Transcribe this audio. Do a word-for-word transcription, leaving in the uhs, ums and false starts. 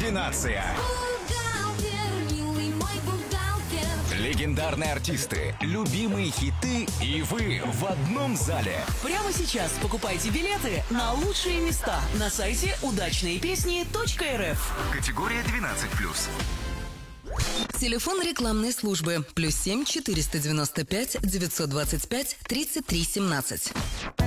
Комбинация. Легендарные артисты, любимые хиты и вы в одном зале. Прямо сейчас покупайте билеты на лучшие места на сайте удачные песни точка эр эф. Категория двенадцать плюс. Телефон рекламной службы плюс семь четыреста девяносто пять девятьсот двадцать пять тридцать три семнадцать.